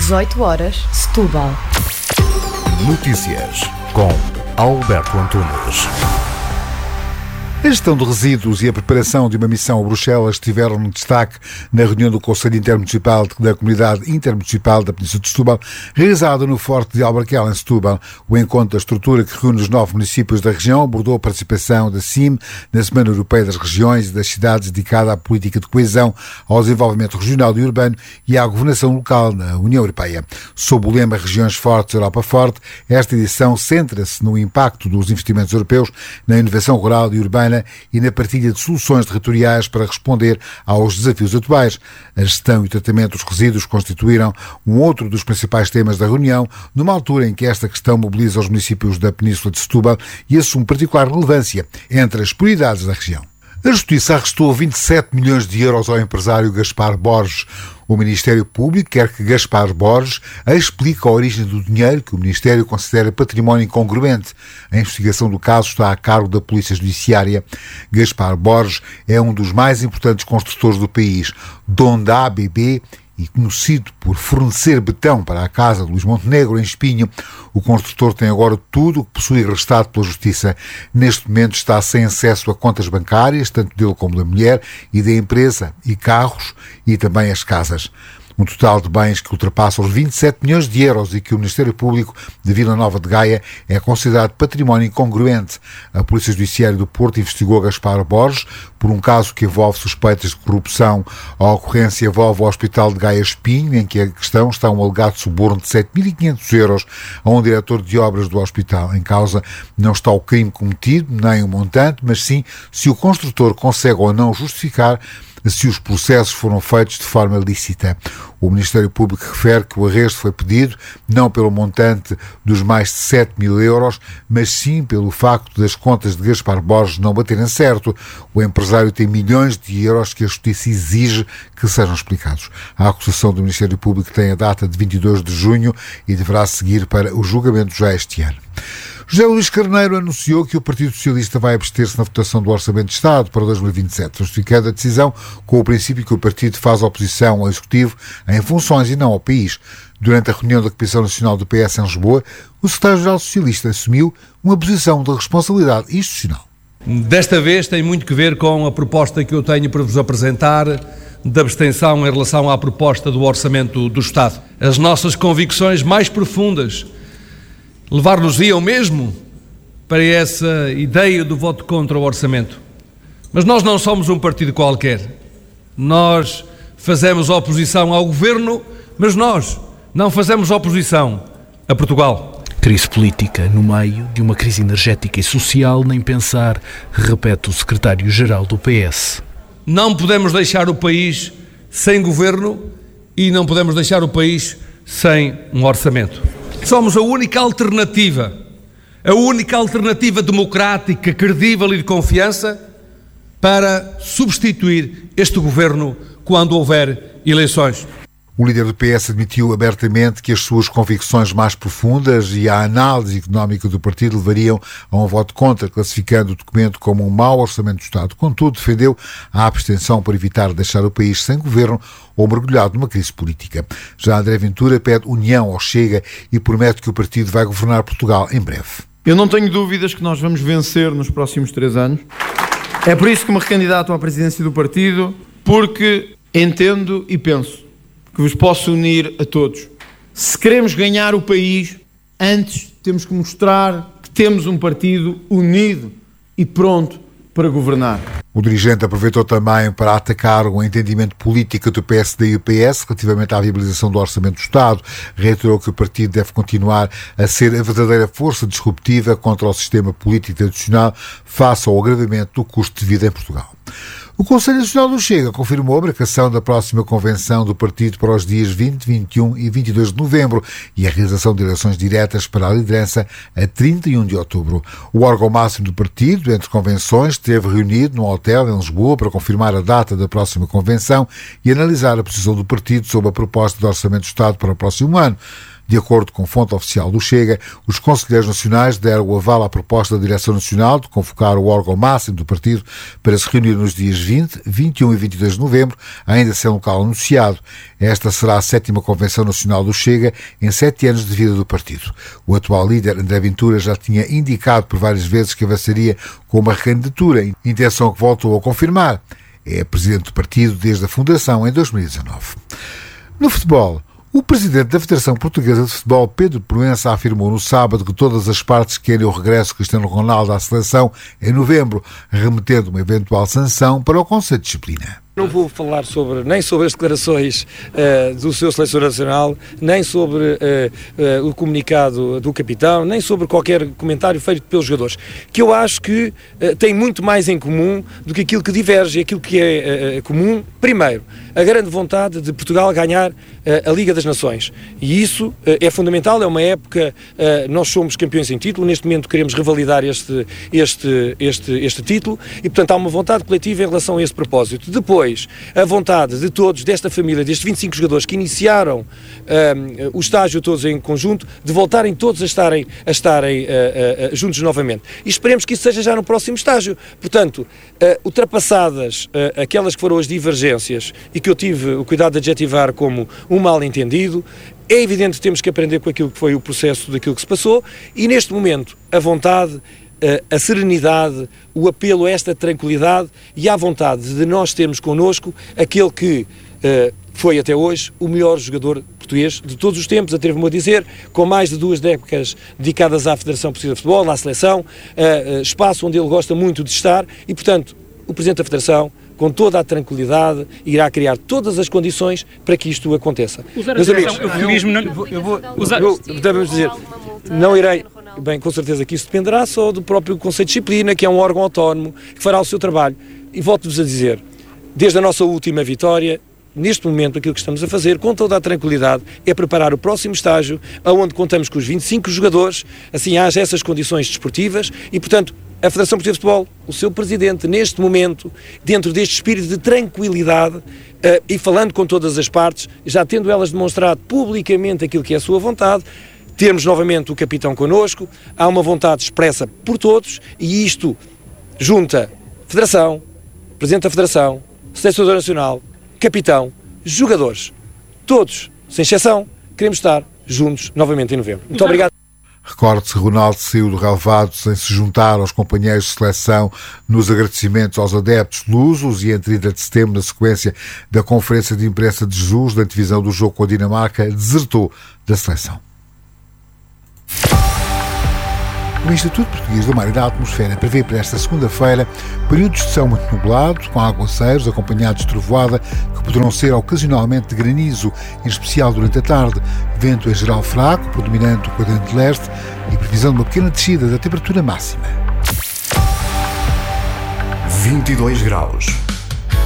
18 horas, Setúbal. Notícias com Alberto Antunes. A gestão de resíduos e a preparação de uma missão a Bruxelas estiveram no destaque na reunião do Conselho Intermunicipal da Comunidade Intermunicipal da Península de Setúbal, realizada no Forte de Albarquel, em Setúbal. O encontro da estrutura que reúne os 9 municípios da região abordou a participação da CIM na Semana Europeia das Regiões e das Cidades, dedicada à política de coesão, ao desenvolvimento regional e urbano e à governação local na União Europeia. Sob o lema Regiões Fortes, Europa Forte, esta edição centra-se no impacto dos investimentos europeus na inovação rural e urbana e na partilha de soluções territoriais para responder aos desafios atuais. A gestão e o tratamento dos resíduos constituíram um outro dos principais temas da reunião, numa altura em que esta questão mobiliza os municípios da Península de Setúbal e assume particular relevância entre as prioridades da região. A Justiça arrestou 27 milhões de euros ao empresário Gaspar Borges. O Ministério Público quer que Gaspar Borges explique a origem do dinheiro que o Ministério considera património incongruente. A investigação do caso está a cargo da Polícia Judiciária. Gaspar Borges é um dos mais importantes construtores do país, dono da ABB e conhecido por fornecer betão para a casa de Luís Montenegro, em Espinho. O construtor tem agora tudo o que possui arrestado pela Justiça. Neste momento está sem acesso a contas bancárias, tanto dele como da mulher, e da empresa, e carros, e também as casas. Um total de bens que ultrapassa os 27 milhões de euros e que o Ministério Público de Vila Nova de Gaia é considerado património incongruente. A Polícia Judiciária do Porto investigou Gaspar Borges por um caso que envolve suspeitas de corrupção. A ocorrência envolve o Hospital de Gaia Espinho, em que a questão está um alegado suborno de 7.500 euros a um diretor de obras do hospital. Em causa não está o crime cometido, nem o montante, mas sim se o construtor consegue ou não justificar se os processos foram feitos de forma lícita. O Ministério Público refere que o arresto foi pedido não pelo montante dos mais de 7 mil euros, mas sim pelo facto das contas de Gaspar Borges não baterem certo. O empresário tem milhões de euros que a Justiça exige que sejam explicados. A acusação do Ministério Público tem a data de 22 de junho e deverá seguir para o julgamento já este ano. José Luís Carneiro anunciou que o Partido Socialista vai abster-se na votação do Orçamento de Estado para 2027, justificando a decisão com o princípio que o partido faz oposição ao Executivo em funções e não ao país. Durante a reunião da Comissão Nacional do PS em Lisboa, o secretário-geral socialista assumiu uma posição de responsabilidade institucional. Desta vez tem muito que ver com a proposta que eu tenho para vos apresentar de abstenção em relação à proposta do Orçamento do Estado. As nossas convicções mais profundas levar-nos-iam mesmo para essa ideia do voto contra o orçamento. Mas nós não somos um partido qualquer. Nós fazemos oposição ao governo, mas nós não fazemos oposição a Portugal. Crise política no meio de uma crise energética e social, nem pensar, repete o secretário-geral do PS. Não podemos deixar o país sem governo e não podemos deixar o país sem um orçamento. Somos a única alternativa democrática, credível e de confiança para substituir este governo quando houver eleições. O líder do PS admitiu abertamente que as suas convicções mais profundas e a análise económica do partido levariam a um voto contra, classificando o documento como um mau orçamento do Estado. Contudo, defendeu a abstenção para evitar deixar o país sem governo ou mergulhado numa crise política. Já André Ventura pede união ao Chega e promete que o partido vai governar Portugal em breve. Eu não tenho dúvidas que nós vamos vencer nos próximos 3 anos. É por isso que me recandidato à presidência do partido, porque entendo e penso que vos posso unir a todos. Se queremos ganhar o país, antes temos que mostrar que temos um partido unido e pronto para governar. O dirigente aproveitou também para atacar o entendimento político do PSD e o PS relativamente à viabilização do Orçamento do Estado. Reiterou que o partido deve continuar a ser a verdadeira força disruptiva contra o sistema político tradicional face ao agravamento do custo de vida em Portugal. O Conselho Nacional do Chega confirmou a marcação da próxima convenção do partido para os dias 20, 21 e 22 de novembro e a realização de eleições diretas para a liderança a 31 de outubro. O órgão máximo do partido, entre convenções, esteve reunido num hotel em Lisboa para confirmar a data da próxima convenção e analisar a posição do partido sobre a proposta de Orçamento do Estado para o próximo ano. De acordo com fonte oficial do Chega, os conselheiros nacionais deram o aval à proposta da Direção Nacional de convocar o órgão máximo do partido para se reunir nos dias 20, 21 e 22 de novembro, ainda sem local anunciado. Esta será a 7ª Convenção Nacional do Chega em 7 anos de vida do partido. O atual líder, André Ventura, já tinha indicado por várias vezes que avançaria com uma recandidatura, intenção que voltou a confirmar. É presidente do partido desde a fundação em 2019. No futebol, o presidente da Federação Portuguesa de Futebol, Pedro Proença, afirmou no sábado que todas as partes querem o regresso de Cristiano Ronaldo à seleção em novembro, remetendo uma eventual sanção para o Conselho de Disciplina. Não vou falar nem sobre as declarações do seu selecionador nacional, nem sobre o comunicado do capitão, nem sobre qualquer comentário feito pelos jogadores, que eu acho que tem muito mais em comum do que aquilo que diverge. Aquilo que é comum, primeiro, a grande vontade de Portugal ganhar a Liga das Nações. E isso é fundamental, é uma época, nós somos campeões em título, neste momento queremos revalidar este título e, portanto, há uma vontade coletiva em relação a esse propósito. Depois, a vontade de todos, desta família, destes 25 jogadores que iniciaram o estágio todos em conjunto, de voltarem todos a estarem juntos novamente. E esperemos que isso seja já no próximo estágio. Portanto, ultrapassadas aquelas que foram as divergências e que eu tive o cuidado de adjetivar como um mal-entendido, é evidente que temos que aprender com aquilo que foi o processo daquilo que se passou e, neste momento, a vontade, a serenidade, o apelo a esta tranquilidade e à vontade de nós termos connosco aquele que foi até hoje o melhor jogador português de todos os tempos, atrevo-me a dizer, com mais de 2 décadas dedicadas à Federação Portuguesa de Futebol, à seleção, espaço onde ele gosta muito de estar e, portanto, o Presidente da Federação, com toda a tranquilidade, irá criar todas as condições para que isto aconteça. Meus amigos, devemos dizer, não irei. Bem, com certeza que isso dependerá só do próprio Conselho de Disciplina, que é um órgão autónomo, que fará o seu trabalho. E volto-vos a dizer, desde a nossa última vitória, neste momento aquilo que estamos a fazer, com toda a tranquilidade, é preparar o próximo estágio, onde contamos com os 25 jogadores, assim haja essas condições desportivas e, portanto, a Federação Portuguesa de Futebol, o seu presidente, neste momento, dentro deste espírito de tranquilidade e falando com todas as partes, já tendo elas demonstrado publicamente aquilo que é a sua vontade, termos novamente o capitão connosco, há uma vontade expressa por todos e isto junta Federação, Presidente da Federação, Selecionador Nacional, capitão, jogadores, todos, sem exceção, queremos estar juntos novamente em novembro. Muito obrigado. Recorde-se, Ronaldo saiu do relevado sem se juntar aos companheiros de seleção nos agradecimentos aos adeptos lusos e em 30 de setembro, na sequência da conferência de imprensa de Jesus, da antevisão do jogo com a Dinamarca, desertou da seleção. O Instituto Português do Mar e da Atmosfera prevê para esta segunda-feira períodos de céu muito nublado, com aguaceiros acompanhados de trovoada, que poderão ser ocasionalmente de granizo, em especial durante a tarde, vento em geral fraco, predominante o quadrante leste e previsão de uma pequena descida da temperatura máxima. 22 graus.